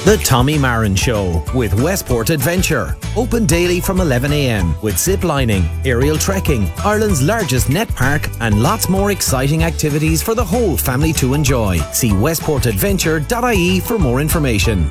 The Tommy Marin Show with Westport Adventure. Open daily from 11 a.m. with zip lining, aerial trekking, Ireland's largest net park, and lots more exciting activities for the whole family to enjoy. See westportadventure.ie for more information.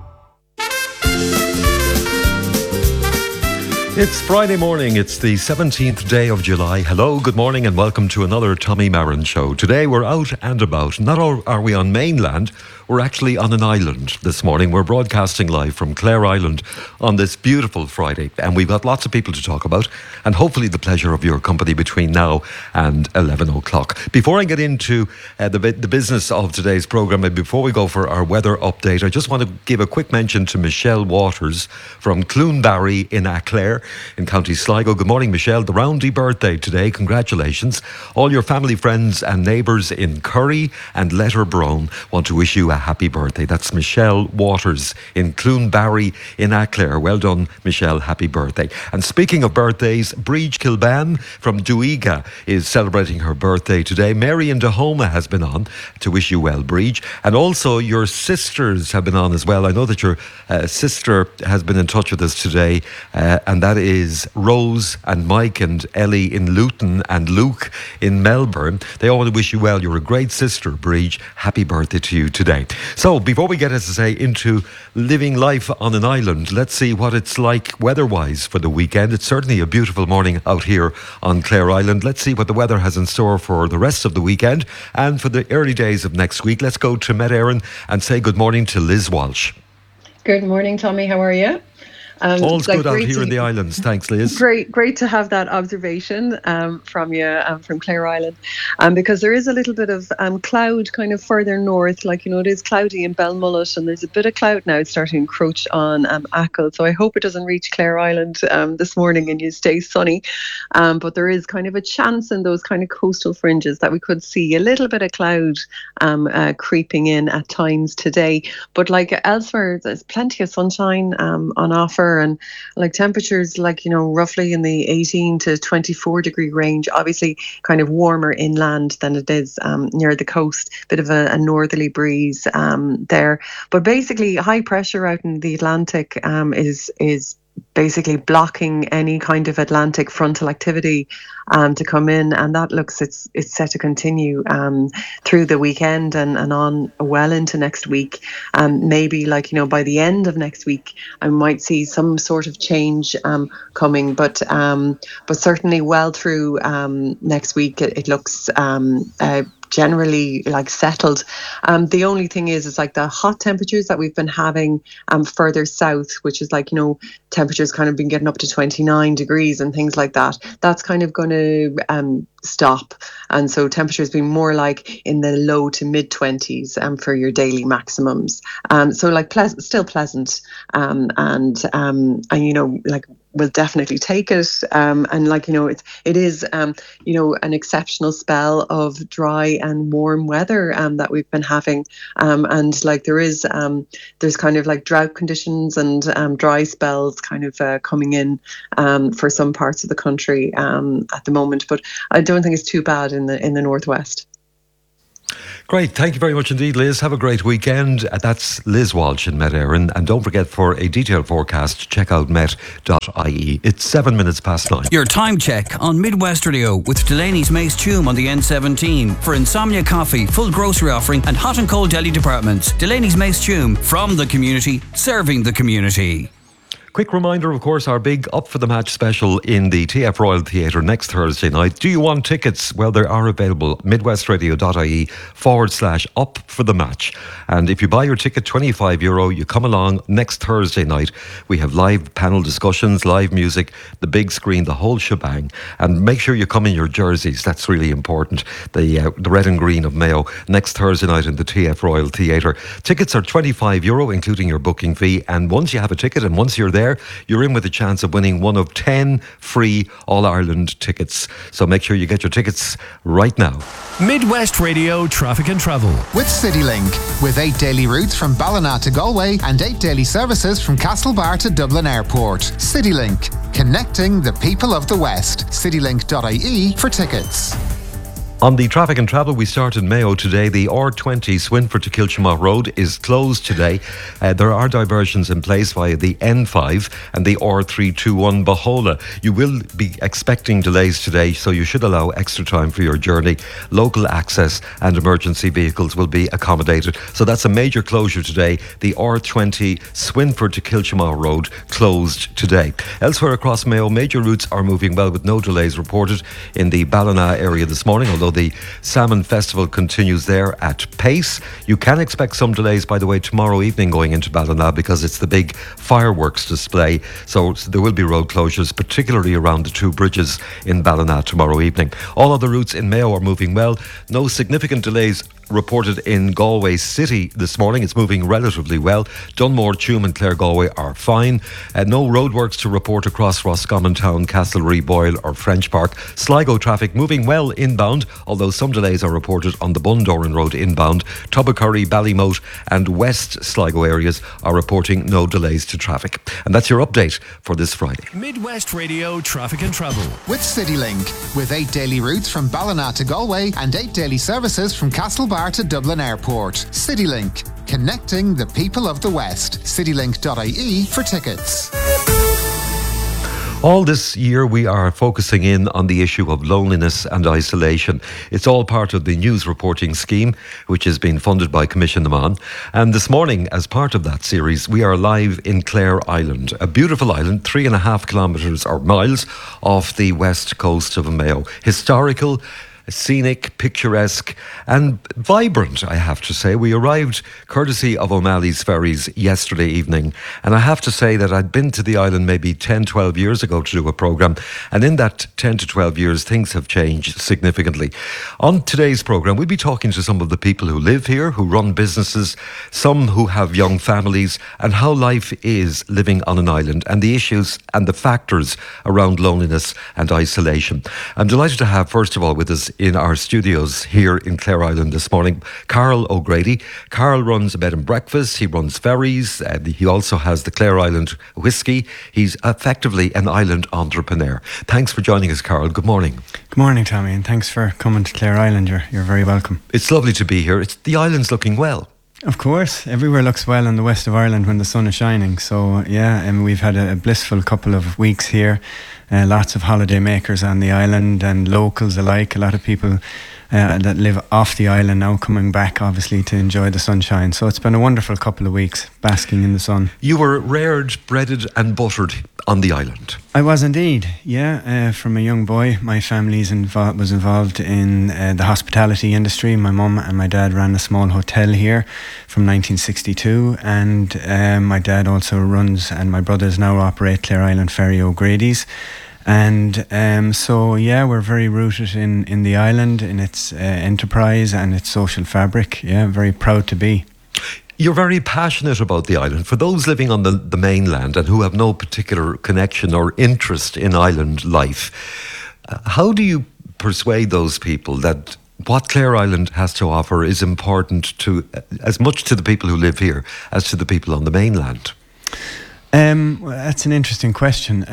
It's Friday morning, it's the 17th day of July. Hello, good morning and welcome to another Tommy Marin Show. Today we're out and about. Not only are we on mainland, we're actually on an island this morning. We're broadcasting live from Clare Island on this beautiful Friday, and we've got lots of people to talk about and hopefully the pleasure of your company between now and 11 o'clock. Before I get into the business of today's programme and before we go for our weather update, I just want to give a quick mention to Michelle Waters from Cloonbarry in Aclair in County Sligo. Good morning, Michelle. The roundy birthday today. Congratulations. All your family, friends and neighbours in Curry and Letterbrone want to wish you a happy birthday. That's Michelle Waters in Cloonbarry in Aclair. Well done, Michelle. Happy birthday. And speaking of birthdays, Breach Kilban from Duiga is celebrating her birthday today. Mary in Dahoma has been on to wish you well, Breach. And also your sisters have been on as well. I know that your sister has been in touch with us today, and that is Rose and Mike and Ellie in Luton and Luke in Melbourne. They all want to wish you well. You're a great sister, Breach. Happy birthday to you today. So before we get, as I say, into living life on an island, let's see what it's like weather-wise for the weekend. It's certainly a beautiful morning out here on Clare Island. Let's see what the weather has in store for the rest of the weekend and for the early days of next week. Let's go to Met Éireann and say good morning to Liz Walsh. Good morning, Tommy. How are you? All's good out here in the islands. Thanks, Liz. Great to have that observation from you, from Clare Island, because there is a little bit of cloud kind of further north. Like, it is cloudy in Belmullet, and there's a bit of cloud now starting to encroach on Achill. So I hope it doesn't reach Clare Island this morning and you stay sunny. But there is kind of a chance in those kind of coastal fringes that we could see a little bit of cloud creeping in at times today. But like elsewhere, there's plenty of sunshine on offer. And like temperatures roughly in the 18 to 24 degree range, obviously kind of warmer inland than it is near the coast, bit of a northerly breeze there, but basically high pressure out in the Atlantic is basically blocking any kind of Atlantic frontal activity to come in, and that looks it's set to continue through the weekend and on well into next week. Maybe by the end of next week I might see some sort of change coming, but certainly well through next week it looks generally settled. The only thing is like the hot temperatures that we've been having further south, which is temperatures kind of been getting up to 29 degrees and things like that. That's kind of going to stop, and so temperatures being more in the low to mid 20s for your daily maximums. So still pleasant, and we'll definitely take it. And it is an exceptional spell of dry and warm weather that we've been having, and there's kind of drought conditions and dry spells kind of coming in for some parts of the country at the moment, but I don't think it's too bad in the northwest. Great, thank you very much indeed, Liz. Have a great weekend. That's Liz Walsh in Met Éireann, and don't forget, for a detailed forecast, check out met.ie. It's 7 minutes past 9. Your time check on Midwest Radio with Delaney's Mace Tume on the N17 for Insomnia Coffee, full grocery offering and hot and cold deli departments. Delaney's Mace Tume, from the community, serving the community. Quick reminder, of course, our big Up for the Match special in the TF Royal Theatre next Thursday night. Do you want tickets? Well, they are available. midwestradio.ie/up for the match. And if you buy your ticket, €25, you come along next Thursday night. We have live panel discussions, live music, the big screen, the whole shebang. And make sure you come in your jerseys. That's really important. The red and green of Mayo next Thursday night in the TF Royal Theatre. Tickets are €25, including your booking fee. And once you have a ticket and once you're there, you're in with a chance of winning one of 10 free All-Ireland tickets. So make sure you get your tickets right now. Midwest Radio Traffic and Travel with CityLink, with 8 daily routes from Ballina to Galway and 8 daily services from Castlebar to Dublin Airport. CityLink, connecting the people of the West. citylink.ie for tickets. On the traffic and travel, we start in Mayo today. The R20 Swinford to Kilchimagh Road is closed today. There are diversions in place via the N5 and the R321 Bahola. You will be expecting delays today, so you should allow extra time for your journey. Local access and emergency vehicles will be accommodated. So that's a major closure today. The R20 Swinford to Kilchimagh Road closed today. Elsewhere across Mayo, major routes are moving well with no delays reported in the Ballina area this morning, although the Salmon Festival continues there at pace. You can expect some delays, by the way, tomorrow evening going into Ballina because it's the big fireworks display. So there will be road closures, particularly around the two bridges in Ballina tomorrow evening. All other routes in Mayo are moving well. No significant delays reported in Galway City this morning. It's moving relatively well. Dunmore, Tuam and Clare Galway are fine. No roadworks to report across Roscommon Town, Castlereagh, Boyle or French Park. Sligo traffic moving well inbound, although some delays are reported on the Bundoran Road inbound. Tubbercurry, Ballymote and West Sligo areas are reporting no delays to traffic. And that's your update for this Friday. Midwest Radio Traffic and Travel with CityLink, with 8 daily routes from Ballina to Galway and 8 daily services from Castlebar to Dublin Airport. CityLink, connecting the people of the West. Citylink.ie for tickets. All this year we are focusing in on the issue of loneliness and isolation. It's all part of the news reporting scheme, which has been funded by Commission Naman. And this morning, as part of that series, we are live in Clare Island, a beautiful island, 3.5 kilometres or miles off the west coast of Mayo. Historical, scenic, picturesque and vibrant, I have to say. We arrived courtesy of O'Malley's Ferries yesterday evening, and I have to say that I'd been to the island maybe 10-12 years ago to do a programme, and in that 10 to 12 years things have changed significantly. On today's programme we'll be talking to some of the people who live here, who run businesses, some who have young families, and how life is living on an island and the issues and the factors around loneliness and isolation. I'm delighted to have, first of all, with us in our studios here in Clare Island this morning, Carl O'Grady. Carl runs a bed and breakfast, he runs ferries, and he also has the Clare Island Whisky. He's effectively an island entrepreneur. Thanks for joining us, Carl. Good morning. Good morning, Tommy, and thanks for coming to Clare Island. You're very welcome. It's lovely to be here. The island's looking well. Of course, everywhere looks well in the west of Ireland when the sun is shining. So yeah, and we've had a blissful couple of weeks here. Lots of holiday makers on the island and locals alike. A lot of people that live off the island now coming back, obviously, to enjoy the sunshine. So it's been a wonderful couple of weeks basking in the sun. You were reared, breaded and buttered on the island. I was indeed, yeah. From a young boy, my family was involved in the hospitality industry. My mum and my dad ran a small hotel here from 1962, and my dad also runs, and my brothers now operate Clare Island Ferry O'Grady's. And so, yeah, we're very rooted in the island, in its enterprise and its social fabric. Yeah, very proud to be. You're very passionate about the island. For those living on the mainland and who have no particular connection or interest in island life, how do you persuade those people that what Clare Island has to offer is important to as much to the people who live here as to the people on the mainland? Well, that's an interesting question.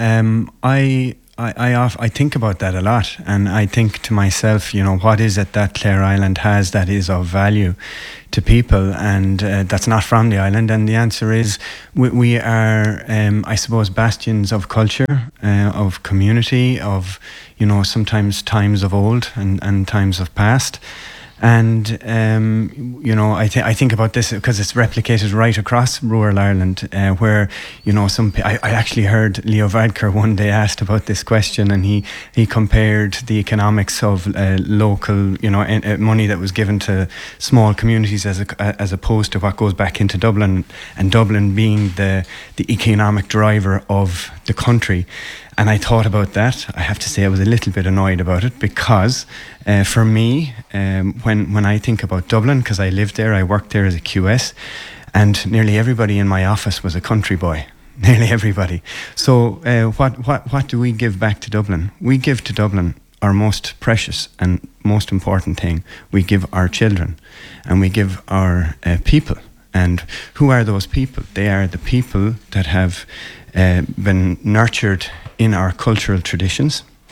I think about that a lot, and I think to myself, what is it that Clare Island has that is of value to people, and that's not from the island? And the answer is we are, I suppose, bastions of culture, of community, of sometimes times of old and times of past. And I think about this because it's replicated right across rural Ireland, where I actually heard Leo Varadkar one day asked about this question, and he compared the economics of local money that was given to small communities as opposed to what goes back into Dublin, and Dublin being the economic driver of the country. And I thought about that. I have to say I was a little bit annoyed about it because for me, when I think about Dublin, because I lived there, I worked there as a QS, and nearly everybody in my office was a country boy. Nearly everybody. So what do we give back to Dublin? We give to Dublin our most precious and most important thing. We give our children, and we give our people. And who are those people? They are the people that have been nurtured in our cultural traditions,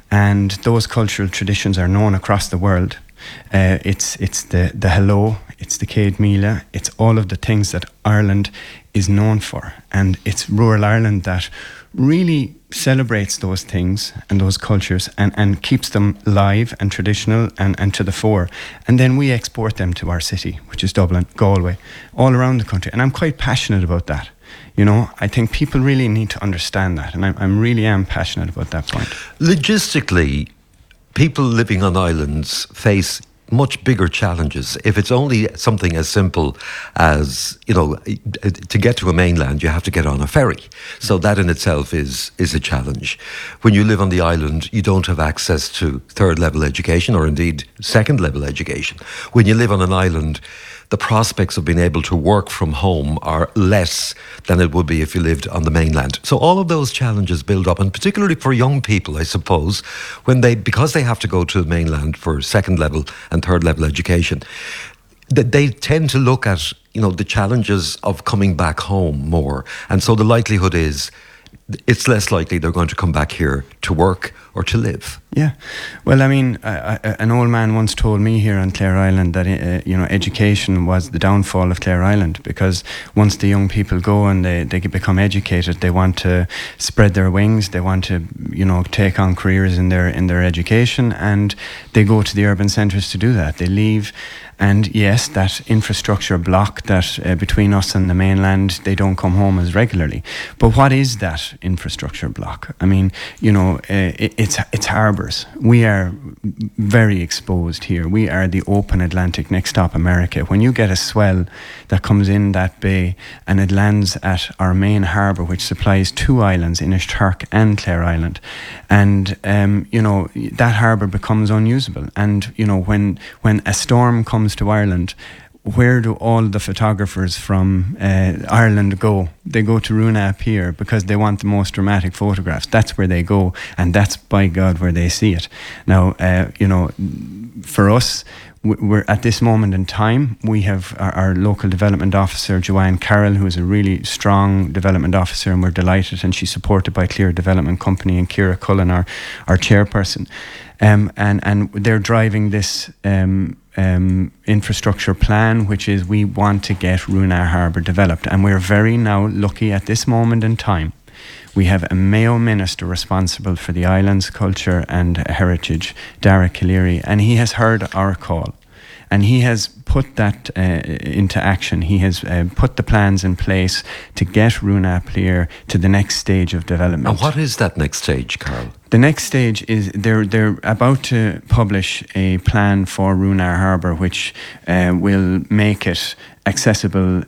and those cultural traditions are known across the world. It's the hello, it's the Céad Míle, it's all of the things that Ireland is known for, and it's rural Ireland that really celebrates those things and those cultures and keeps them live and traditional and to the fore. And then we export them to our city, which is Dublin, Galway, all around the country. And I'm quite passionate about that. You know, I think people really need to understand that, and I really am passionate about that point. Logistically, people living on islands face much bigger challenges. If it's only something as simple as, you know, to get to a mainland, you have to get on a ferry. So that in itself is a challenge. When you live on the island, you don't have access to third level education or indeed second level education. When you live on an island, the prospects of being able to work from home are less than it would be if you lived on the mainland. So all of those challenges build up, and particularly for young people, I suppose, because they have to go to the mainland for second level and third level education, they tend to look at, you know, the challenges of coming back home more. And so the likelihood is it's less likely they're going to come back here to work or to live. Yeah. Well, I mean, an old man once told me here on Clare Island that, education was the downfall of Clare Island, because once the young people go and they become educated, they want to spread their wings, they want to, take on careers in their education, and they go to the urban centres to do that. They leave. And yes, that infrastructure block that between us and the mainland, they don't come home as regularly. But what is that infrastructure block? I mean, it's harbours. We are very exposed here. We are the open Atlantic, next stop America. When you get a swell that comes in that bay and it lands at our main harbour, which supplies two islands, Inishturk and Clare Island, and that harbour becomes unusable. And when a storm comes to Ireland, where do all the photographers from Ireland go? They go to Runa Pier because they want the most dramatic photographs. That's where they go, and that's, by God, where they see it. Now, for us, we're at this moment in time, we have our local development officer, Joanne Carroll, who is a really strong development officer, and we're delighted, and she's supported by Clear Development Company and Ciara Cullen, our chairperson. And they're driving this infrastructure plan, which is we want to get Runa Harbour developed. And we're very now lucky at this moment in time. We have a Mayo minister responsible for the island's culture and heritage, Dara Calleary, and he has heard our call. And he has put that into action. He has put the plans in place to get Runa Pier to the next stage of development. And what is that next stage, Carl? The next stage is they're about to publish a plan for Runa Harbour, which will make it accessible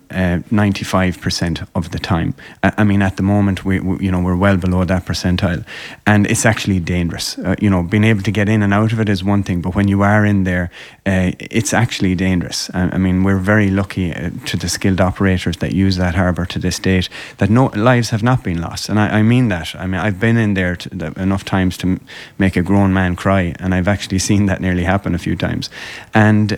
95% of the time. I mean, at the moment, we're well below that percentile, and it's actually dangerous. Being able to get in and out of it is one thing, but when you are in there, it's actually dangerous. I mean, we're very lucky to the skilled operators that use that harbour to this date that no lives have not been lost, and I mean that. I mean, I've been in there enough times to make a grown man cry, and I've actually seen that nearly happen a few times. And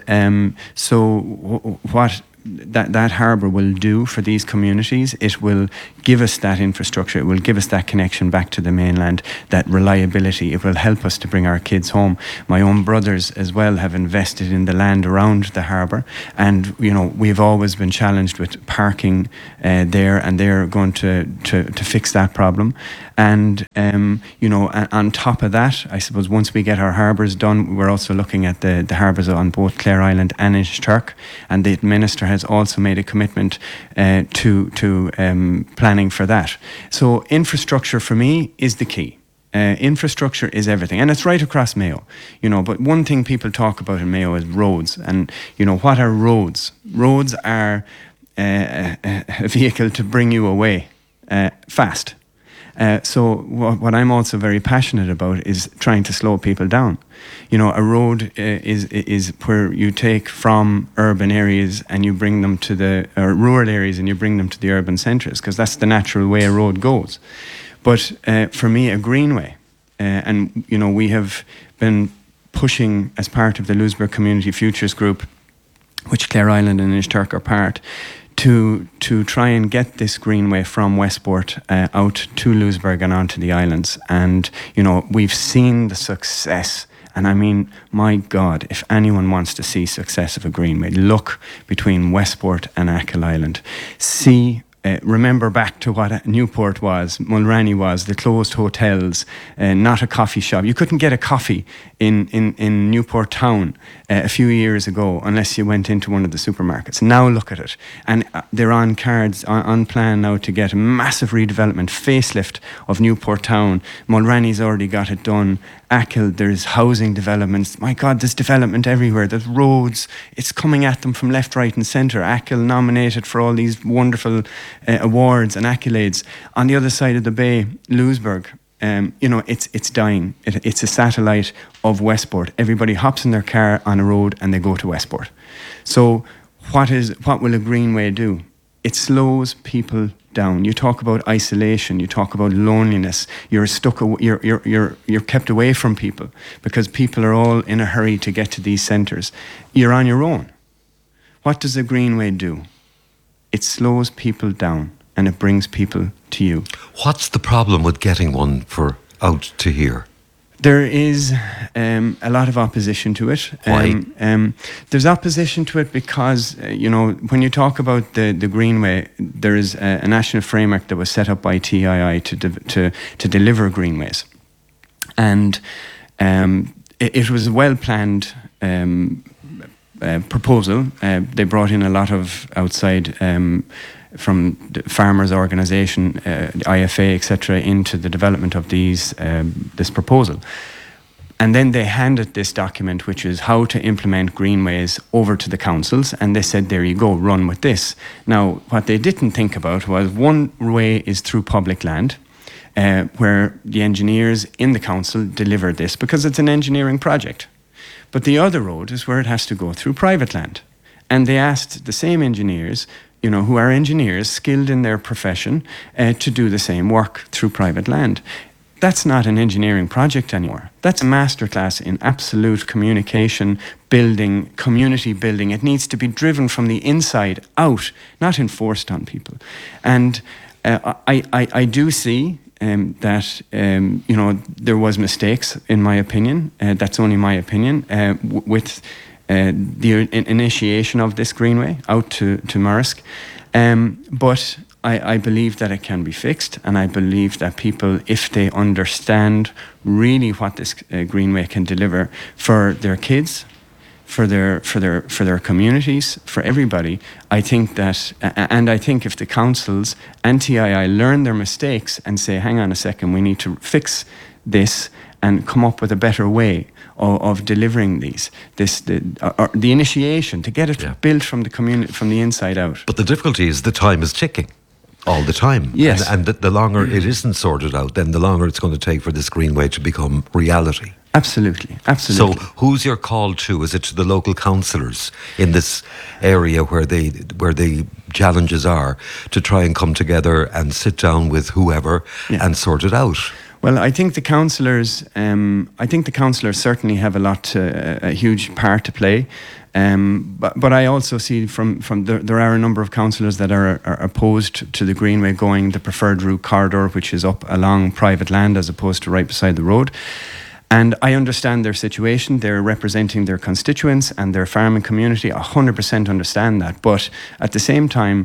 what that harbour will do for these communities, it will give us that infrastructure, it will give us that connection back to the mainland, that reliability. It will help us to bring our kids home. My own brothers as well have invested in the land around the harbour, and we've always been challenged with parking there, and they're going to fix that problem. And on top of that, I suppose once we get our harbours done, we're also looking at the harbours on both Clare Island and Inishturk, and the minister has also made a commitment to planning for that. So infrastructure for me is the key. Infrastructure is everything, and it's right across Mayo. But one thing people talk about in Mayo is roads, and what are roads? Roads are a vehicle to bring you away fast. So what I'm also very passionate about is trying to slow people down. A road is where you take from urban areas and you bring them to the rural areas and you bring them to the urban centres, because that's the natural way a road goes. But for me, a greenway, and we have been pushing as part of the Louisburgh Community Futures Group, which Clare Island and Inishturk are part, to try and get this greenway from Westport out to Louisburgh and onto the islands. And, you know, we've seen the success. And I mean, my God, if anyone wants to see success of a greenway, look between Westport and Achill Island. See, remember back to what Newport was, Mulranny was, the closed hotels, not a coffee shop. You couldn't get a coffee in Newport town a few years ago unless you went into one of the supermarkets. Now look at it. And they're on cards, on plan now to get a massive redevelopment, facelift of Newport town. Mulranny's already got it done. Achill, there's housing developments. My God, there's development everywhere. There's roads. It's coming at them from left, right and centre. Achill nominated for all these wonderful awards and accolades. On the other side of the bay, Louisburgh, you know, it's dying. It's a satellite of Westport. Everybody hops in their car on a road and they go to Westport. So what will a greenway do? It slows people down. You talk about isolation. You talk about loneliness. You're kept away from people because people are all in a hurry to get to these centres. You're on your own. What does a greenway do? It slows people down and it brings people to you. What's the problem with getting one for out to here? There is a lot of opposition to it. Why? There's opposition to it because, you know, when you talk about the Greenway, there is a national framework that was set up by TII to deliver greenways. And it was a well-planned proposal. They brought in a lot of outside from the farmers' organisation, IFA, etc., into the development of this proposal. And then they handed this document, which is how to implement greenways, over to the councils, and they said, there you go, run with this. Now, what they didn't think about was one way is through public land, where the engineers in the council deliver this, because it's an engineering project. But the other road is where it has to go through private land. And they asked the same engineers, you know, who are engineers, skilled in their profession, to do the same work through private land. That's not an engineering project anymore. That's a masterclass in absolute communication, building, community building. It needs to be driven from the inside out, not enforced on people. And I do see that, you know, there was mistakes, in my opinion. That's only my opinion, with the initiation of this greenway out to Marisk. But I believe that it can be fixed, and I believe that people, if they understand really what this greenway can deliver for their kids, for their communities, for everybody, I think that, and I think if the councils and TII learn their mistakes and say, hang on a second, we need to fix this and come up with a better way of delivering the initiation to get it built from the community, from the inside out. But the difficulty is the time is ticking all the time. Yes. And the longer it isn't sorted out, then the longer it's going to take for this greenway to become reality. Absolutely. So who's your call to? Is it to the local councillors in this area where the challenges are, to try and come together and sit down with whoever and sort it out? Well, I think the councillors certainly have a huge part to play. But I also see there are a number of councillors that are opposed to the greenway going the preferred route corridor, which is up along private land as opposed to right beside the road. And I understand their situation. They're representing their constituents and their farming community. 100% understand that. But at the same time,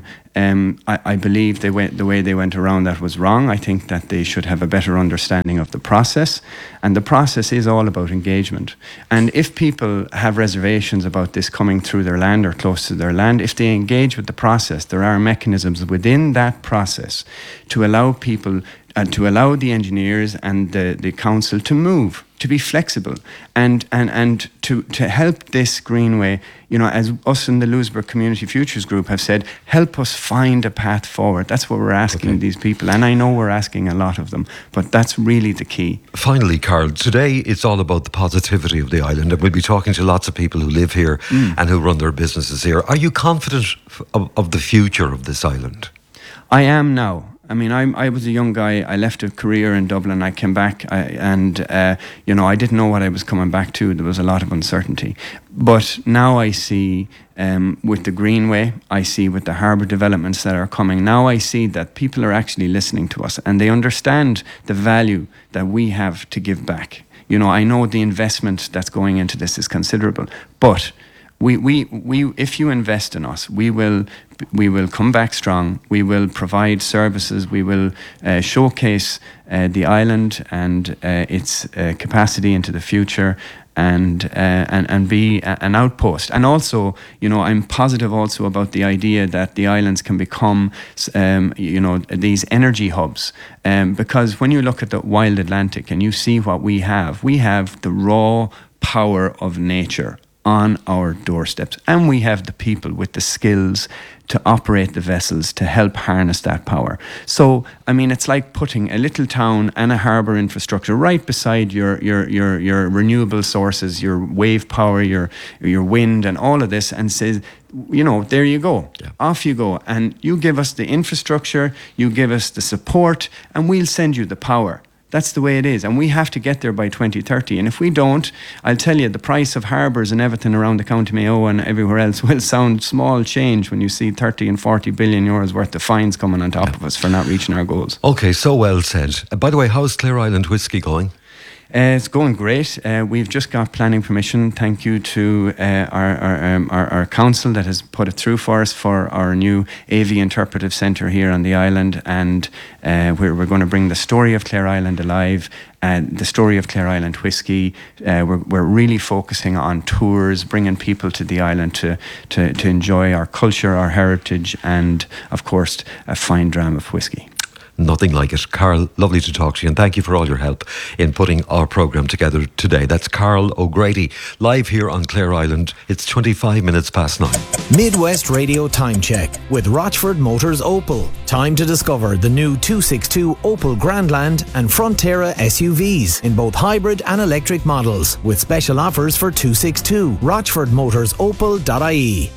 I believe the way they went around that was wrong. I think that they should have a better understanding of the process. And the process is all about engagement. And if people have reservations about this coming through their land or close to their land, if they engage with the process, there are mechanisms within that process to allow people and to allow the engineers and the council to move, to be flexible, and to help this greenway, you know, as us in the Louisburgh Community Futures Group have said, help us find a path forward. That's what we're asking these people, and I know we're asking a lot of them, but that's really the key. Finally, Carl, today it's all about the positivity of the island, and we'll be talking to lots of people who live here and who run their businesses here. Are you confident of the future of this island? I am now. I mean, I was a young guy. I left a career in Dublin. I came back, and I didn't know what I was coming back to. There was a lot of uncertainty. But now I see, with the Greenway, I see with the harbour developments that are coming, now I see that people are actually listening to us, and they understand the value that we have to give back. I know the investment that's going into this is considerable, but we if you invest in us, we will come back strong. We will provide services. We will showcase the island and its capacity into the future, and be an outpost. And also, I'm positive also about the idea that the islands can become, these energy hubs. Because when you look at the wild Atlantic and you see what we have the raw power of nature on our doorsteps, and we have the people with the skills to operate the vessels to help harness that power. So, I mean, it's like putting a little town and a harbour infrastructure right beside your renewable sources, your wave power, your wind, and all of this, and says, there you go. Yeah. Off you go. And you give us the infrastructure, you give us the support, and we'll send you the power. That's the way it is, and we have to get there by 2030. And if we don't, I'll tell you, the price of harbours and everything around the County Mayo and everywhere else will sound small change when you see 30 and 40 billion euros worth of fines coming on top of us for not reaching our goals. Okay, so well said. By the way, how's Clare Island Whisky going? It's going great. We've just got planning permission. Thank you to our council that has put it through for us for our new AV Interpretive Centre here on the island, and we're going to bring the story of Clare Island alive, and the story of Clare Island Whisky. We're really focusing on tours, bringing people to the island to enjoy our culture, our heritage, and of course a fine dram of whisky. Nothing like it. Carl, lovely to talk to you, and thank you for all your help in putting our programme together today. That's Carl O'Grady, live here on Clare Island. It's 25 minutes past 9. Midwest Radio Time Check with Rochford Motors Opel. Time to discover the new 262 Opel Grandland and Frontera SUVs in both hybrid and electric models, with special offers for 262. RochfordMotorsOpel.ie.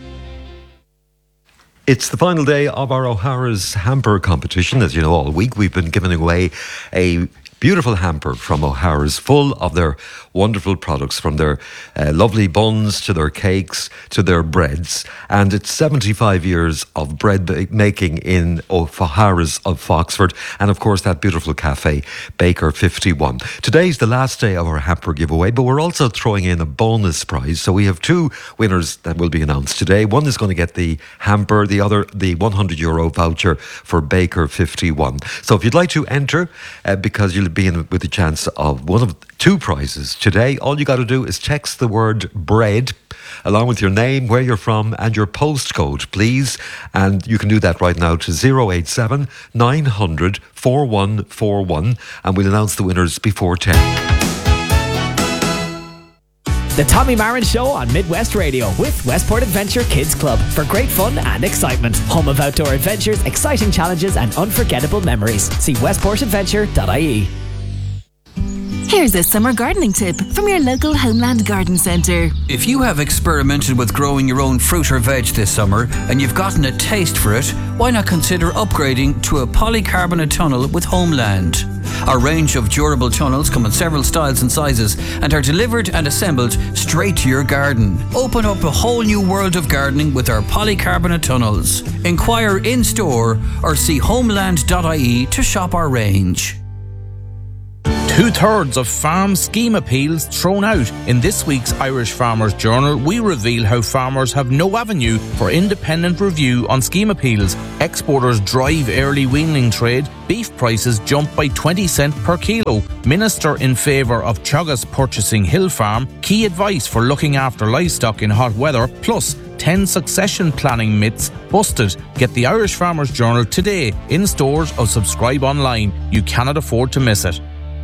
It's the final day of our O'Hara's hamper competition. As you know, all week we've been giving away a beautiful hamper from O'Hara's, full of their wonderful products, from their lovely buns to their cakes to their breads. And it's 75 years of bread making in O'Hara's of Foxford, and of course that beautiful cafe, Baker 51. Today's the last day of our hamper giveaway, but we're also throwing in a bonus prize. So we have two winners that will be announced today. One is going to get the hamper, the other the €100 voucher for Baker 51. So if you'd like to enter, because you'll be in with the chance of one of two prizes today, all you got to do is text the word bread along with your name, where you're from, and your postcode, please. And you can do that right now to 087 900 4141, and we'll announce the winners before 10. The Tommy Marin Show on Midwest Radio with Westport Adventure Kids Club for great fun and excitement. Home of outdoor adventures, exciting challenges and unforgettable memories. See westportadventure.ie. Here's a summer gardening tip from your local Homeland Garden Centre. If you have experimented with growing your own fruit or veg this summer and you've gotten a taste for it, why not consider upgrading to a polycarbonate tunnel with Homeland? Our range of durable tunnels come in several styles and sizes and are delivered and assembled straight to your garden. Open up a whole new world of gardening with our polycarbonate tunnels. Inquire in store or see homeland.ie to shop our range. 2/3 of farm scheme appeals thrown out. In this week's Irish Farmers Journal, we reveal how farmers have no avenue for independent review on scheme appeals. Exporters drive early weaning trade. Beef prices jump by 20 cents per kilo. Minister in favour of Teagasc purchasing Hill Farm. Key advice for looking after livestock in hot weather. Plus 10 succession planning myths busted. Get the Irish Farmers Journal today in stores or subscribe online. You cannot afford to miss it.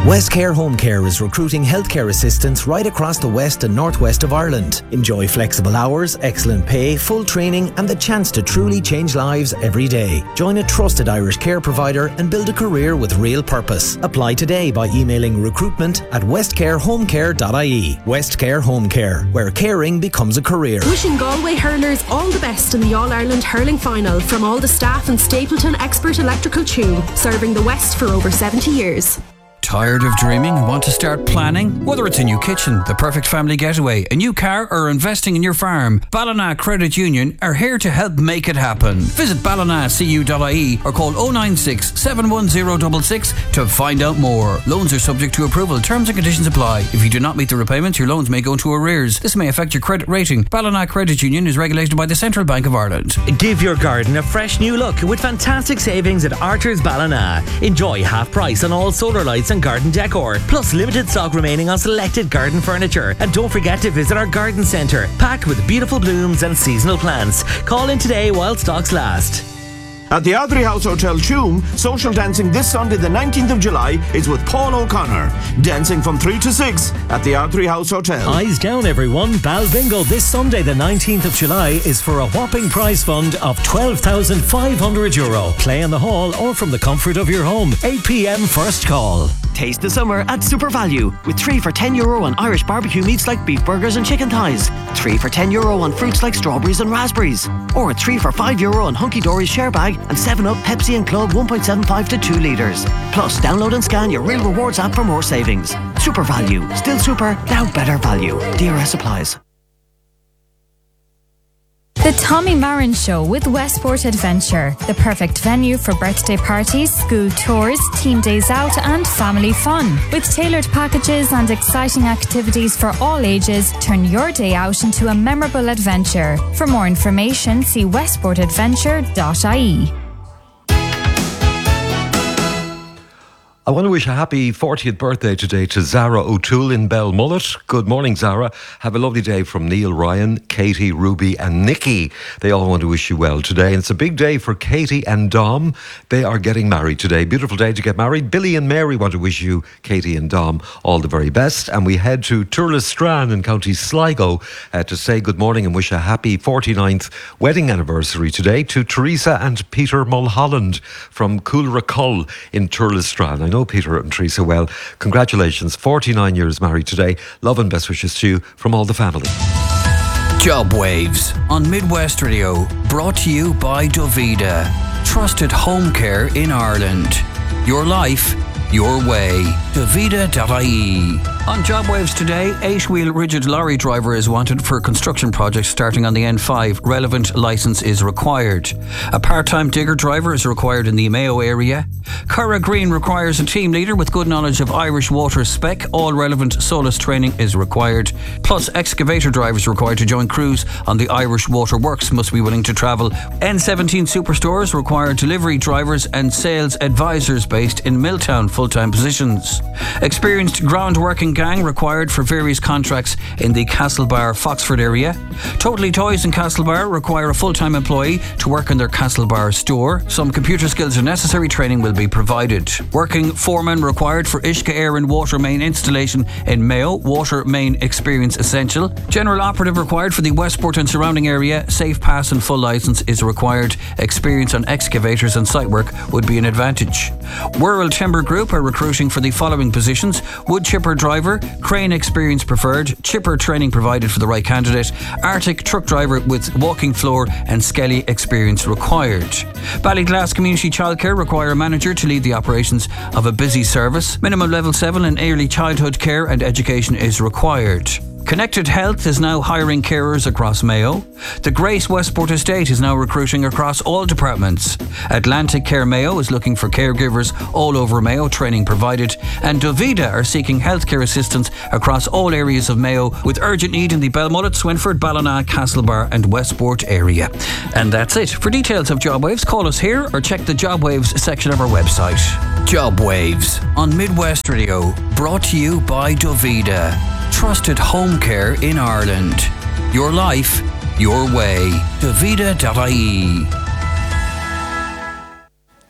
Westcare Home Care is recruiting healthcare assistants right across the west and northwest of Ireland. Enjoy flexible hours, excellent pay, full training and the chance to truly change lives every day. Join a trusted Irish care provider and build a career with real purpose. Apply today by emailing recruitment@westcarehomecare.ie. Westcare Home Care, where caring becomes a career. Wishing Galway hurlers all the best in the All-Ireland Hurling Final from all the staff and Stapleton Expert Electrical Tune, serving the West for over 70 years. Tired of dreaming and want to start planning? Whether it's a new kitchen, the perfect family getaway, a new car or investing in your farm, Ballina Credit Union are here to help make it happen. Visit ballinacu.ie or call 096 71066 to find out more. Loans are subject to approval. Terms and conditions apply. If you do not meet the repayments, your loans may go into arrears. This may affect your credit rating. Ballina Credit Union is regulated by the Central Bank of Ireland. Give your garden a fresh new look with fantastic savings at Archer's Ballina. Enjoy half price on all solar lights and garden decor, plus limited stock remaining on selected garden furniture. And don't forget to visit our garden centre, packed with beautiful blooms and seasonal plants. Call in today while stocks last. At the Ardrey House Hotel Tuam, social dancing this Sunday the 19th of July is with Paul O'Connor. Dancing from 3 to 6 at the Ardrey House Hotel. Eyes down everyone, Bal Bingo this Sunday the 19th of July is for a whopping prize fund of €12,500. Play in the hall or from the comfort of your home. 8 p.m. first call. Taste the summer at Super Value with 3 for €10 on Irish barbecue meats like beef burgers and chicken thighs, 3 for €10 on fruits like strawberries and raspberries, or 3 for €5 on Hunky Dory's share bag and 7-Up, Pepsi and Club 1.75 to 2 litres. Plus, download and scan your Real Rewards app for more savings. Super Value. Still super, now better value. DRS applies. The Tommy Marin Show with Westport Adventure, the perfect venue for birthday parties, school tours, team days out and family fun. With tailored packages and exciting activities for all ages, turn your day out into a memorable adventure. For more information, see westportadventure.ie. I want to wish a happy 40th birthday today to Zara O'Toole in Belmullet. Good morning, Zara. Have a lovely day from Neil, Ryan, Katie, Ruby and Nikki. They all want to wish you well today. And it's a big day for Katie and Dom. They are getting married today. Beautiful day to get married. Billy and Mary want to wish you, Katie and Dom, all the very best. And we head to Turlesstran in County Sligo to say good morning and wish a happy 49th wedding anniversary today to Teresa and Peter Mulholland from Coolracull in Turlesstran. I know Peter and Teresa well. Congratulations, 49 years married today. Love and best wishes to you from all the family. Job Waves on Midwest Radio, brought to you by Dovida, trusted home care in Ireland. Your life, your way. Dovida.ie. On Job Waves today, 8-wheel rigid lorry driver is wanted for construction projects starting on the N5. Relevant licence is required. A part-time digger driver is required in the Mayo area. Curra Green requires a team leader with good knowledge of Irish water spec. All relevant SOLAS training is required. Plus, excavator drivers required to join crews on the Irish Water Works must be willing to travel. N17 superstores require delivery drivers and sales advisors based in Milltown, full-time positions. Experienced ground-working gang required for various contracts in the Castlebar, Foxford area. Totally Toys in Castlebar require a full-time employee to work in their Castlebar store. Some computer skills are necessary. Training will be provided. Working foreman required for Ishka Air and Water Main installation in Mayo. Water Main experience essential. General operative required for the Westport and surrounding area. Safe pass and full licence is required. Experience on excavators and site work would be an advantage. Wirral Timber Group are recruiting for the following positions: wood chipper driver, crane experience preferred, chipper training provided for the right candidate, Arctic truck driver with walking floor and Skelly experience required. Ballyglass Community Childcare require a manager to lead the operations of a busy service. Minimum level 7 in early childhood care and education is required. Connected Health is now hiring carers across Mayo. The Grace Westport Estate is now recruiting across all departments. Atlantic Care Mayo is looking for caregivers all over Mayo, training provided. And Dovida are seeking healthcare assistance across all areas of Mayo with urgent need in the Belmullet, Swinford, Ballina, Castlebar and Westport area. And that's it. For details of Job Waves, call us here or check the Job Waves section of our website. Job Waves on Midwest Radio, brought to you by Dovida, trusted home care in Ireland. Your life, your way. Dovida.ie.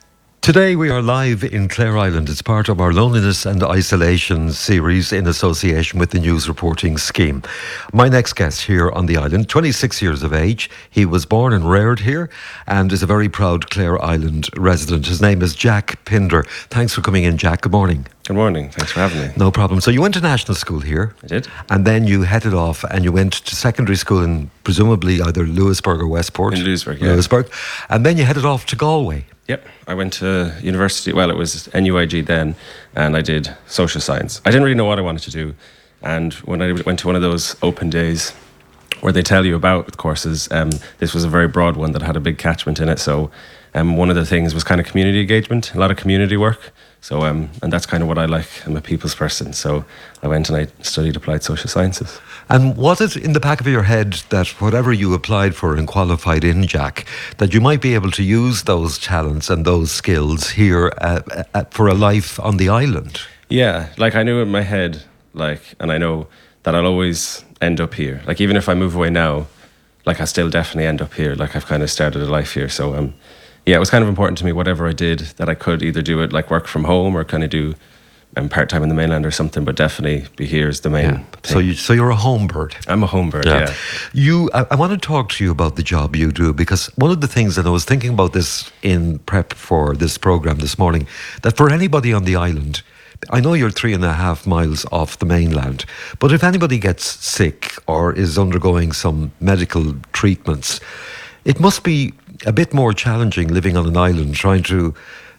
Today we are live in Clare Island. It's part of our Loneliness and Isolation series in association with the News Reporting Scheme. My next guest here on the island, 26 years of age. He was born and reared here and is a very proud Clare Island resident. His name is Jack Pinder. Thanks for coming in, Jack. Good morning. Good morning. Thanks for having me. No problem. So you went to national school here. I did. And then you headed off and you went to secondary school in presumably either Lewisburg or Westport. In Lewisburg, yeah. Lewisburg. And then you headed off to Galway. Yep, I went to university, well, it was NUIG then, and I did social science. I didn't really know what I wanted to do, and when I went to one of those open days where they tell you about courses, this was a very broad one that had a big catchment in it, so one of the things was kind of community engagement, a lot of community work, so and that's kind of what I like. I'm a people's person, so I went and I studied applied social sciences. And was it in the back of your head that whatever you applied for and qualified in, Jack, that you might be able to use those talents and those skills here for a life on the island? Yeah, like I knew in my head, and I know that I'll always end up here. Like even if I move away now, I still definitely end up here. Like I've kind of started a life here. So yeah, it was kind of important to me, whatever I did, that I could either do it like work from home or kind of do part-time in the mainland or something, but definitely be here is the main thing. So you're a home bird. I'm a home bird, yeah. I want to talk to you about the job you do, because one of the things, and I was thinking about this in prep for this programme this morning, that for anybody on the island, I know you're 3.5 miles off the mainland, but if anybody gets sick or is undergoing some medical treatments, it must be a bit more challenging living on an island, trying to,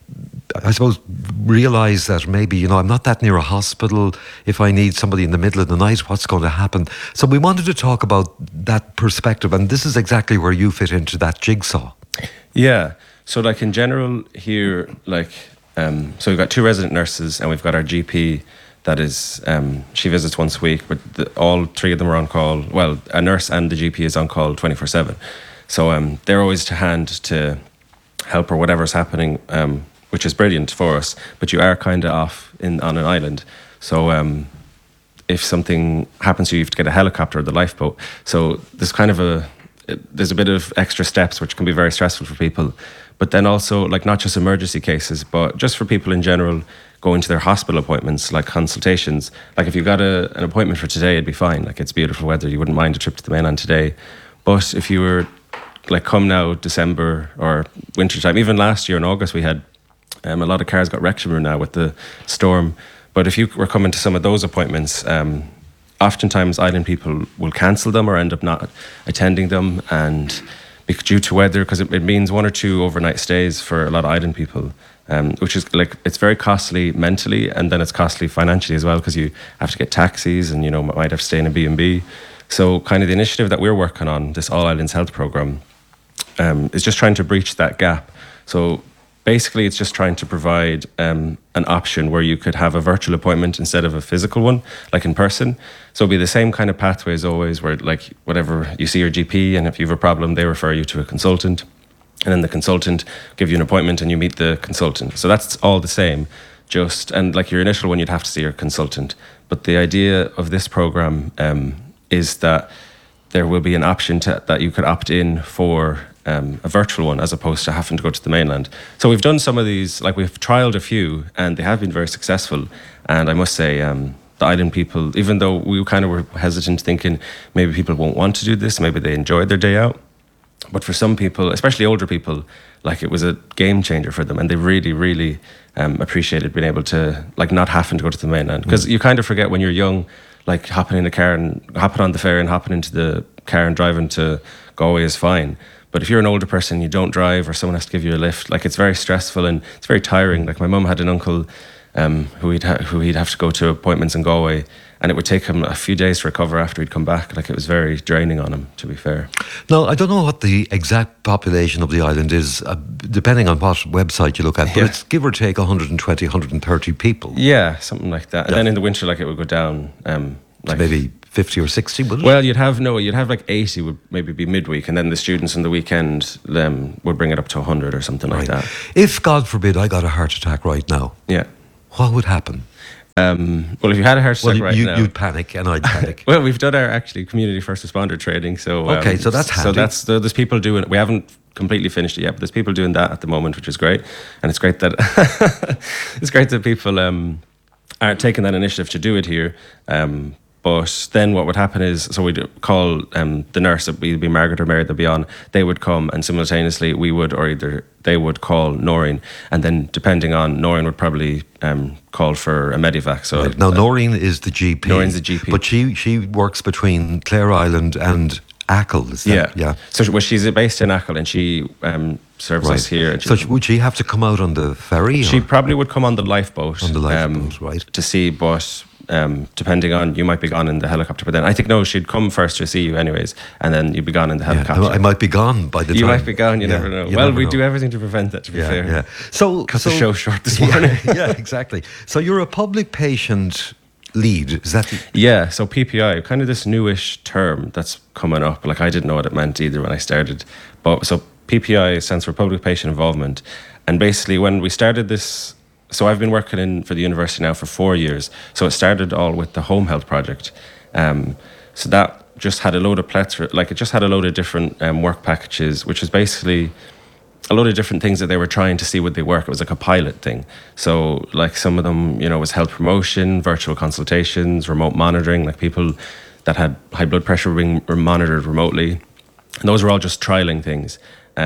I suppose, realise that maybe, I'm not that near a hospital. If I need somebody in the middle of the night, what's going to happen? So we wanted to talk about that perspective, and this is exactly where you fit into that jigsaw. Yeah. So in general here, so we've got 2 resident nurses and we've got our GP that is, she visits once a week, but all 3 of them are on call. Well, a nurse and the GP is on call 24/7. So they're always to hand to help or whatever's happening, which is brilliant for us, but you are kind of off on an island. So if something happens to you, you have to get a helicopter or the lifeboat. So there's kind of there's a bit of extra steps which can be very stressful for people. But then also, not just emergency cases, but just for people in general going to their hospital appointments, like consultations. If you got an appointment for today, it'd be fine. It's beautiful weather, you wouldn't mind a trip to the mainland today. But if you were, come now, December or wintertime, even last year in August, we had a lot of cars got wrecked now with the storm. But if you were coming to some of those appointments, oftentimes island people will cancel them or end up not attending them, and due to weather, because it means 1 or 2 overnight stays for a lot of island people, which is it's very costly mentally, and then it's costly financially as well, because you have to get taxis and might have to stay in a B&B. So kind of the initiative that we're working on, this All Islands Health Programme, is just trying to breach that gap. So basically, it's just trying to provide an option where you could have a virtual appointment instead of a physical one, in person. So it'll be the same kind of pathway as always, where whatever you see your GP, and if you have a problem, they refer you to a consultant, and then the consultant give you an appointment and you meet the consultant. So that's all the same, and your initial one, you'd have to see your consultant. But the idea of this program is that there will be an option that you could opt in for a virtual one, as opposed to having to go to the mainland. So we've done some of these, we've trialled a few, and they have been very successful. And I must say, the island people, even though we kind of were hesitant, thinking maybe people won't want to do this, maybe they enjoyed their day out. But for some people, especially older people, it was a game changer for them, and they really, really appreciated being able to, not having to go to the mainland. Because you kind of forget when you're young, hopping in a car and hopping on the ferry and hopping into the car and driving to Galway is fine. But if you're an older person, you don't drive, or someone has to give you a lift, it's very stressful and it's very tiring. My mum had an uncle who he'd have to go to appointments in Galway, and it would take him a few days to recover after he'd come back. It was very draining on him, to be fair. Now, I don't know what the exact population of the island is, depending on what website you look at, but it's give or take 120, 130 people. Yeah, something like that. And then in the winter, it would go down. Maybe 50 or 60, would it? Well, you'd have 80 would maybe be midweek, and then the students on the weekend would bring it up to 100 or something like that. If, God forbid, I got a heart attack right now, yeah, what would happen? Well, if you had a heart attack right now, you'd panic, and I'd panic. Well, we've done our actually community first responder training, so okay, so that's handy. So there's people doing it. We haven't completely finished it yet, but there's people doing that at the moment, which is great, and it's great that people are taking that initiative to do it here. But then what would happen is, so we'd call the nurse, it'd be Margaret or Mary, they'd be on, they would come, and simultaneously we would, or either they would call Noreen, and then depending on, Noreen would probably call for a Medivac. So right. Now Noreen is the GP. Noreen's the GP. But she works between Clare Island and Achill, is that? Yeah. So she's based in Achill, and she serves us here. And so would she have to come out on the ferry? She probably would come on the lifeboat. On the lifeboat, right. To see, but depending on, you might be gone in the helicopter, but then I think, no, she'd come first to see you anyways, and then you'd be gone in the helicopter. I might be gone by the time. You might be gone, you never know. Well, we do everything to prevent that, to be fair. Yeah. So cut the show short this morning. Yeah, exactly. So you're a public patient lead, is that? Yeah, so PPI, kind of this newish term that's coming up. Like, I didn't know what it meant either when I started. But so PPI stands for Public Patient Involvement. And basically when we started this, so I've been working for the university now for 4 years. So it started all with the Home Health Project. So that just had a load of plethora, like it just had a load of different work packages, which was basically a load of different things that they were trying to see would they work. It was like a pilot thing. So like some of them, was health promotion, virtual consultations, remote monitoring, like people that had high blood pressure being monitored remotely. And those were all just trialing things.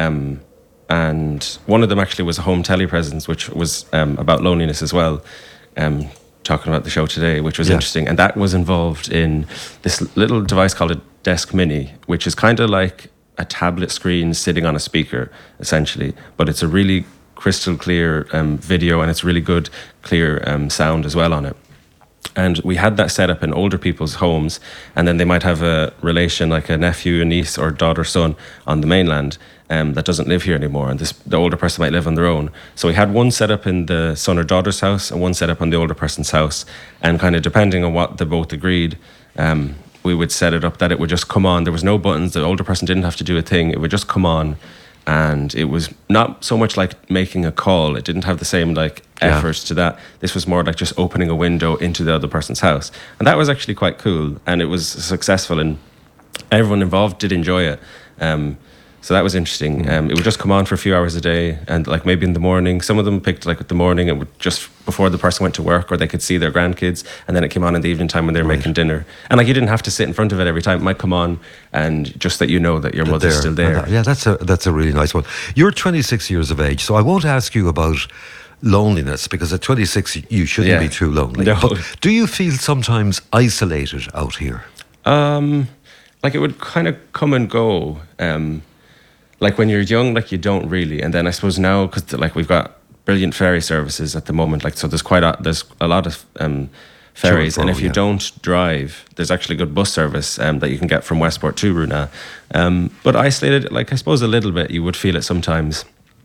And one of them actually was a home telepresence, which was about loneliness as well. Talking about the show today, which was interesting. And that was involved in this little device called a Desk Mini, which is kind of like a tablet screen sitting on a speaker, essentially. But it's a really crystal clear video, and it's really good, clear sound as well on it. And we had that set up in older people's homes, and then they might have a relation like a nephew, a niece, or daughter, son on the mainland that doesn't live here anymore, and the older person might live on their own. So we had one set up in the son or daughter's house and one set up on the older person's house, and kind of depending on what they both agreed, we would set it up that it would just come on. There was no buttons. The older person didn't have to do a thing. It would just come on, and it was not so much like making a call. It didn't have the same effort to that. This was more like just opening a window into the other person's house, and that was actually quite cool, and it was successful, and everyone involved did enjoy it. So that was interesting. It would just come on for a few hours a day, and like maybe in the morning. Some of them picked like the morning. It would just before the person went to work, or they could see their grandkids, and then it came on in the evening time when they were making dinner. And like you didn't have to sit in front of it every time. It might come on, and just that that your mother's still there. That's a really nice one. You're 26 years of age, so I won't ask you about loneliness, because at 26 you shouldn't be too lonely. No. But do you feel sometimes isolated out here? Like it would kind of come and go. Like when you're young, like you don't really, and then I suppose now, because like we've got brilliant ferry services at the moment, like so there's a lot of ferries, and if you don't drive, there's actually good bus service that you can get from Westport to Roonagh. But isolated, like I suppose a little bit, you would feel it sometimes.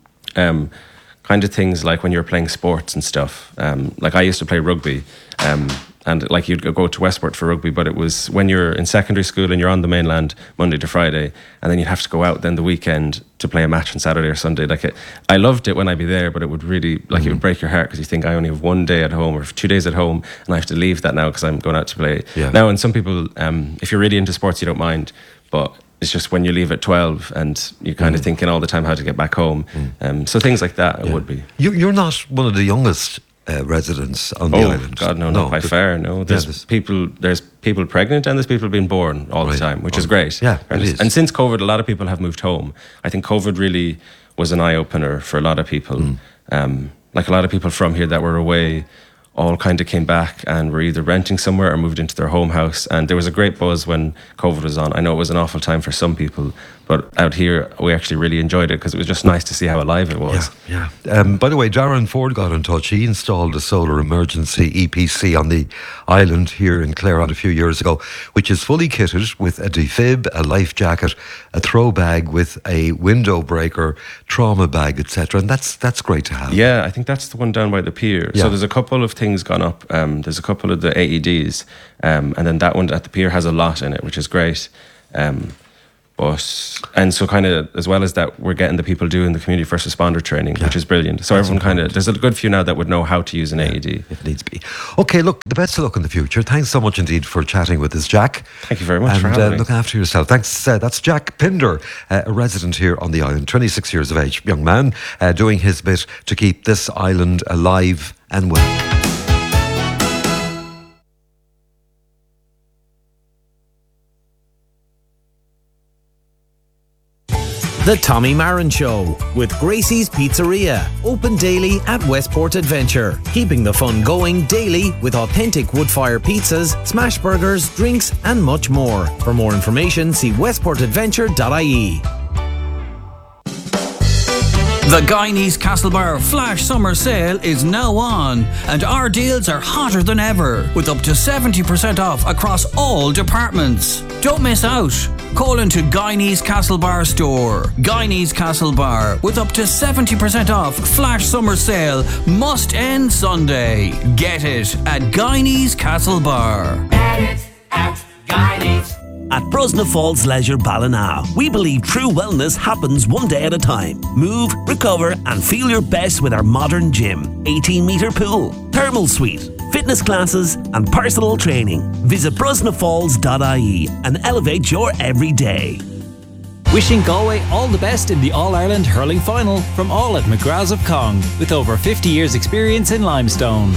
Kind of things like when you're playing sports and stuff. Like I used to play rugby. And like you'd go to Westport for rugby, but it was when you're in secondary school and you're on the mainland Monday to Friday, and then you'd have to go out then the weekend to play a match on Saturday or Sunday. I loved it when I'd be there, but it would really, it would break your heart, because you think I only have 1 day at home or 2 days at home, and I have to leave that now because I'm going out to play. Yeah. Now, and some people, if you're really into sports, you don't mind, but it's just when you leave at 12 and you're kind of thinking all the time how to get back home. So things like that, it would be. You're not one of the youngest residents on the island. God, no, not by far. No, there's people pregnant, and there's people being born all the time, which is great. Yeah, it is. And since COVID, a lot of people have moved home. I think COVID really was an eye opener for a lot of people. Like a lot of people from here that were away all kind of came back and were either renting somewhere or moved into their home house. And there was a great buzz when COVID was on. I know it was an awful time for some people, but out here we actually really enjoyed it because it was just nice to see how alive it was. Yeah. By the way, Darren Ford got in touch. He installed a solar emergency EPC on the island here in Clare a few years ago, which is fully kitted with a defib, a life jacket, a throw bag with a window breaker, trauma bag, etc. And that's great to have. Yeah, I think that's the one down by the pier. Yeah. So there's a couple of things gone up. There's a couple of the AEDs, and then that one at the pier has a lot in it, which is great. And so kind of as well as that, we're getting the people doing the community first responder training, which is brilliant. So everyone kind of, there's a good few now that would know how to use an AED. If needs be. Okay, look, the best of luck in the future. Thanks so much indeed for chatting with us, Jack. Thank you very much for having me. Look after yourself. Thanks. That's Jack Pinder, a resident here on the island, 26 years of age, young man, doing his bit to keep this island alive and well. The Tommy Marin Show with Gracie's Pizzeria. Open daily at Westport Adventure. Keeping the fun going daily with authentic wood-fire pizzas, smash burgers, drinks and much more. For more information, see westportadventure.ie. The Guyanese Castlebar Flash Summer Sale is now on, and our deals are hotter than ever, with up to 70% off across all departments. Don't miss out. Call into Guyanese Castlebar store. Guyanese Castlebar, with up to 70% off Flash Summer Sale, must end Sunday. Get it at Guyanese Castlebar. Get it at Guyanese. At Brosna Falls Leisure Ballina, we believe true wellness happens one day at a time. Move, recover and feel your best with our modern gym, 18-metre pool, thermal suite, fitness classes and personal training. Visit brosnafalls.ie and elevate your everyday. Wishing Galway all the best in the All-Ireland Hurling Final from all at McGrath's of Cong, with over 50 years experience in limestone.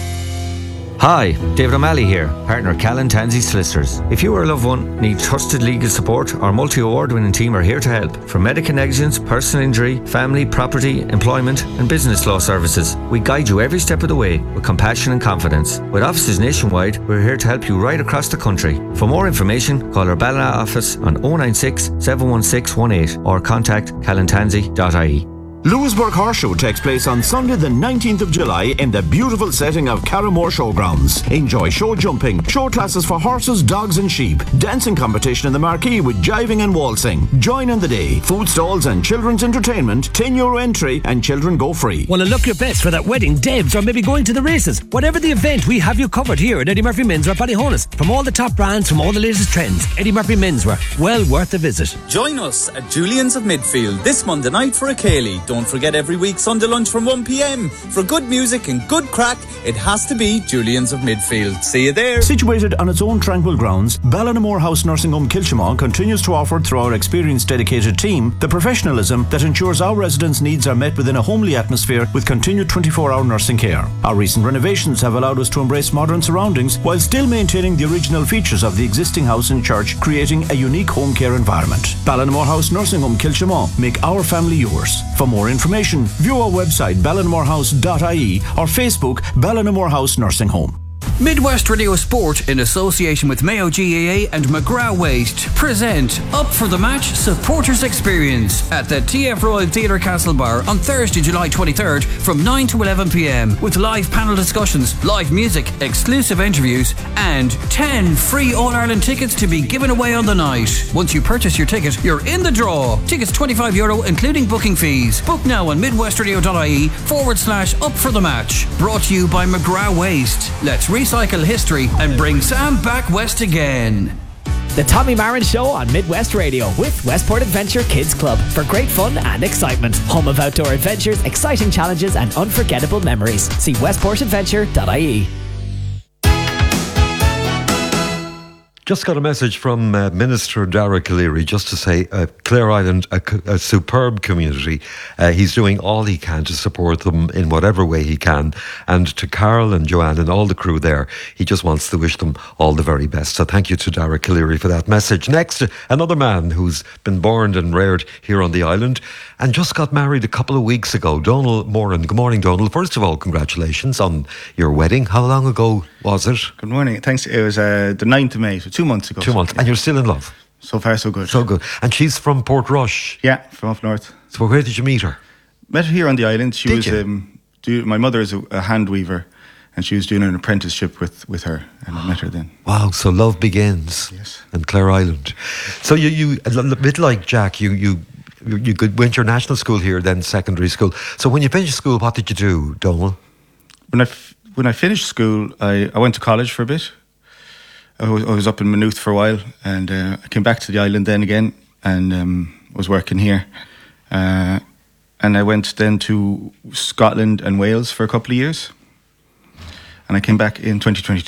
Hi, David O'Malley here, partner Callan Tansey Solicitors. If you or a loved one need trusted legal support, our multi-award-winning team are here to help. From medical negligence, personal injury, family, property, employment and business law services, we guide you every step of the way with compassion and confidence. With offices nationwide, we're here to help you right across the country. For more information, call our Ballina office on 096 716 18 or contact callantansey.ie. Lewisburg Horseshoe takes place on Sunday the 19th of July in the beautiful setting of Carramore Showgrounds. Enjoy show jumping, show classes for horses, dogs and sheep, dancing competition in the marquee with jiving and waltzing. Join in the day, food stalls and children's entertainment, €10 entry and children go free. Want to look your best for that wedding, Debs, or maybe going to the races? Whatever the event, we have you covered here at Eddie Murphy Menswear Ballyhonus. From all the top brands, from all the latest trends, Eddie Murphy Menswear, well worth a visit. Join us at Julian's of Midfield this Monday night for a Cayley. Don't forget every week Sunday lunch from 1 p.m. For good music and good crack, it has to be Julian's of Midfield. See you there. Situated on its own tranquil grounds, Ballinamore House Nursing Home Kilchimau continues to offer, through our experienced dedicated team, the professionalism that ensures our residents' needs are met within a homely atmosphere with continued 24-hour nursing care. Our recent renovations have allowed us to embrace modern surroundings while still maintaining the original features of the existing house and church, creating a unique home care environment. Ballinamore House Nursing Home Kilchimau. Make our family yours. For more information, view our website ballinamorehouse.ie or Facebook Ballinamore House Nursing Home. Midwest Radio Sport, in association with Mayo GAA and McGrath Waste, present Up for the Match Supporters Experience at the TF Royal Theatre Castlebar on Thursday, July 23rd from 9 to 11 p.m. with live panel discussions, live music, exclusive interviews and 10 free All-Ireland tickets to be given away on the night. Once you purchase your ticket, you're in the draw. Tickets €25 including booking fees. Book now on midwestradio.ie/Up for the Match. Brought to you by McGrath Waste. Let's recycle history and bring Sam back west again. The Tommy Marin Show on Midwest Radio with Westport Adventure Kids Club for great fun and excitement. Home of outdoor adventures, exciting challenges and unforgettable memories. See westportadventure.ie. Just got a message from Minister Dara Calleary just to say Clare Island, a superb community. He's doing all he can to support them in whatever way he can. And to Carol and Joanne and all the crew there, he just wants to wish them all the very best. So thank you to Dara Calleary for that message. Next, another man who's been born and reared here on the island and just got married a couple of weeks ago, Donal Moran. Good morning, Donal. First of all, congratulations on your wedding. How long ago was it? Good morning. Thanks. It was the 9th of May, so 2 months ago. 2 months. And you're still in love? So far, so good. So good. And she's from Portrush? Yeah, from up north. So where did you meet her? Met her here on the island. She was my mother is a hand weaver, and she was doing an apprenticeship with her, and I met her then. Wow, so love begins in Clare Island. So you a bit like Jack, you went to national school here, then secondary school. So when you finished school, what did you do, Donal? When I finished school, I went to college for a bit. I was up in Maynooth for a while, and I came back to the island then again. and was working here. And I went then to Scotland and Wales for a couple of years. And I came back in 2022